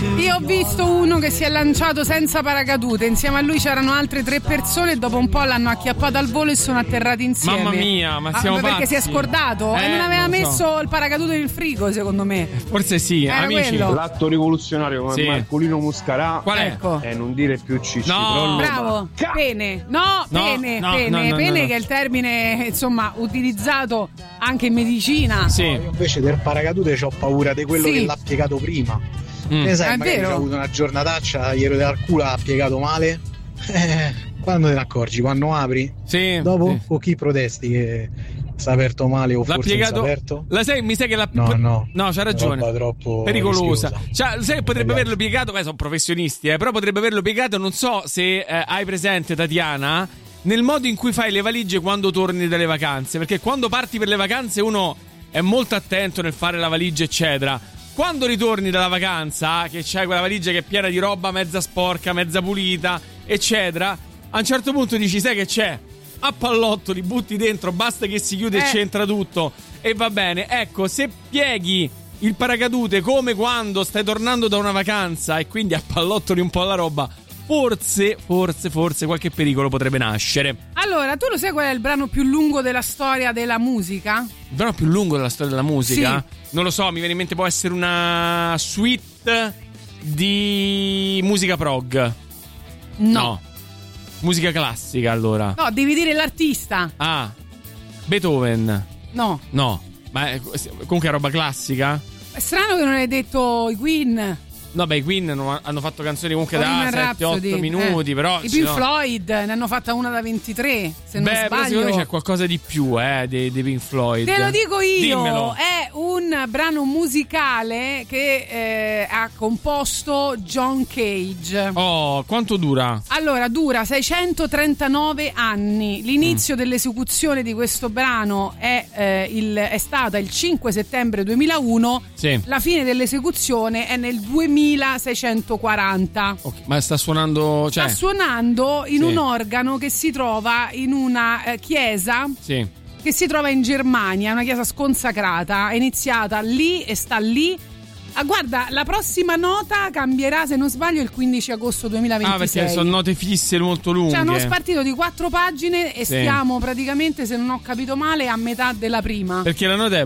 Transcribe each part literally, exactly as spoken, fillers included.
Io ho visto uno che si è lanciato senza paracadute, insieme a lui c'erano altre tre persone e dopo un po' l'hanno acchiappato al volo e sono atterrati insieme. Mamma mia, ma siamo ah, perché pazzi. si è scordato eh, e non aveva non messo so. il paracadute nel frigo, secondo me. Forse sì, Era amici. quello. L'atto rivoluzionario come Sì. Marcolino Muscarà. Qual è? Ecco. È non dire più cicci. No. Bravo, pene. No, No, pene, no, pene, no, no, pene no, no. che è il termine, insomma, utilizzato anche in medicina. Sì. Io invece del paracadute ho paura di quello Sì. che l'ha piegato prima. Mm. Ne sai, È magari vero. ho avuto una giornataccia ieri dal culo, ha piegato male. Eh, quando te ne accorgi? Quando apri? Sì. Dopo? Sì. Con chi protesti che si è aperto male o L'ha forse piegato. non si è aperto? La sai, mi sa che l'ha No, no. No, c'ha ragione. Roba troppo Pericolosa. rischiosa. Cioè, sai che potrebbe Sbagliato. averlo piegato, beh, sono professionisti, eh, però potrebbe averlo piegato, non so se eh, hai presente, Tatiana, nel modo in cui fai le valigie quando torni dalle vacanze, perché quando parti per le vacanze uno è molto attento nel fare la valigia, eccetera. Quando ritorni dalla vacanza, che c'hai quella valigia che è piena di roba mezza sporca, mezza pulita, eccetera, a un certo punto dici, sai che c'è? A pallotto li butti dentro, basta che si chiude Eh. e c'entra tutto e va bene. Ecco, se pieghi il paracadute come quando stai tornando da una vacanza e quindi appallottoli un po' la roba, forse, forse, forse qualche pericolo potrebbe nascere. Allora, tu lo sai qual è il brano più lungo della storia della musica? Il brano più lungo della storia della musica? Non lo so, mi viene in mente, può essere una suite di musica prog. No. Musica classica, allora. No, devi dire l'artista. Ah, Beethoven. No. No, ma è, comunque è roba classica? È strano che non hai detto i Queen. No, beh, i Queen hanno, hanno fatto canzoni comunque Bohemian da sette otto Rhapsody, minuti, eh. però I ci Pink sono- Floyd ne hanno fatta una da ventitré, se non Beh, però sbaglio. secondo me c'è qualcosa di più, eh, dei, dei Pink Floyd. Te lo dico io, Dimmelo. è un brano musicale che eh, ha composto John Cage. Oh, quanto dura? Allora, dura seicentotrentanove anni. L'inizio mm. dell'esecuzione di questo brano è, eh, il, è stata il cinque settembre duemilauno. Sì. La fine dell'esecuzione è nel duemilaseicentoquaranta. Ok, ma sta suonando, cioè... Sta suonando in Sì. un organo che si trova in una eh, chiesa Sì. che si trova in Germania, una chiesa sconsacrata. È iniziata lì e sta lì. Ah, guarda, la prossima nota cambierà, se non sbaglio, il quindici agosto duemilaventisei. Ah, perché sono note fisse molto lunghe. Cioè, hanno spartito di quattro pagine e Sì. stiamo praticamente, se non ho capito male, a metà della prima. Perché la nota è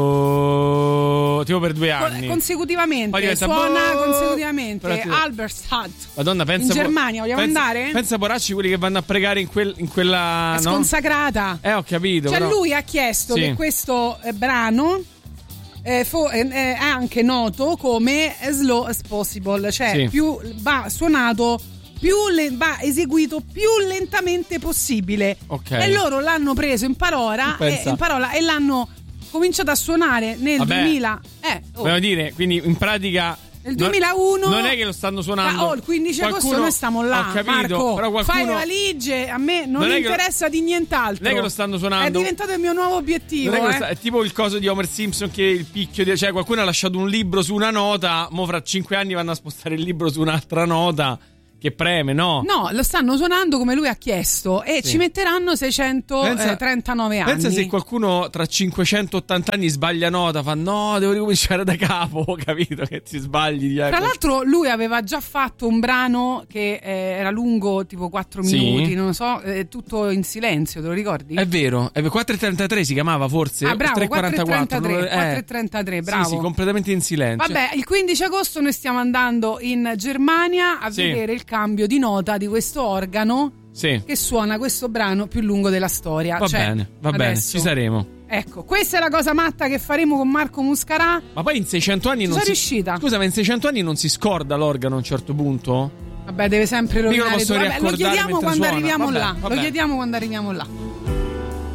boh, tipo per due anni. Consecutivamente, Poi diventa suona boh. consecutivamente. Però ti- Halberstadt. Madonna, pensa in Germania, vogliamo pensa, andare? Pensa poracci quelli che vanno a pregare in, quel, in quella... È no? sconsacrata. Eh, ho capito. Cioè, però... lui ha chiesto Sì. che questo eh, brano eh, fo- eh, è anche noto come as slow as possible, cioè Sì. più va suonato, più le- va eseguito più lentamente possibile. Ok. E loro l'hanno preso in parola, Pensa. e, in parola e l'hanno cominciato a suonare nel Vabbè. duemila. Eh, oh, Volevo dire, quindi in pratica... nel duemilauno. Non è che lo stanno suonando. Ah, oh, il quindici agosto Qualcuno- noi stiamo là. Ho capito, Marco, però qualcuno... fai le valigie, a me non, Non è che lo- interessa di nient'altro. Non è che lo stanno suonando. È diventato il mio nuovo obiettivo. Non è, che lo eh. sta- è tipo il coso di Homer Simpson che il picchio di, cioè qualcuno ha lasciato un libro su una nota, mo fra cinque anni vanno a spostare il libro su un'altra nota che preme, no? No, lo stanno suonando come lui ha chiesto e Sì. ci metteranno seicentotrentanove anni. Pensa se qualcuno tra cinquecentottanta anni sbaglia nota, fa no, devo ricominciare da capo, capito? Che ti sbagli. Di Tra l'altro lui aveva già fatto un brano che eh, era lungo tipo quattro Sì. minuti, non lo so, eh, tutto in silenzio, te lo ricordi? È vero, è quattro e trentatré si chiamava forse? Ah, bravo, tre e quattro e quarantaquattro, trentatré, non lo- eh. quattro e trentatré, bravo. Sì, sì, completamente in silenzio. Vabbè, il quindici agosto noi stiamo andando in Germania a Sì. vedere il cambio di nota di questo organo Sì. che suona questo brano più lungo della storia. Va Cioè, bene, va bene, adesso- ci saremo. Ecco, questa è la cosa matta che faremo con Marco Muscarà. Ma poi in seicento anni Ci non sono si riuscita. Scusa, ma in seicento anni non si scorda l'organo a un certo punto? Vabbè, deve sempre Mica lo rovinare posso tu. Vabbè, lo riaccordare chiediamo mentre quando suona. arriviamo Vabbè, là. vabbè. Lo chiediamo quando arriviamo là.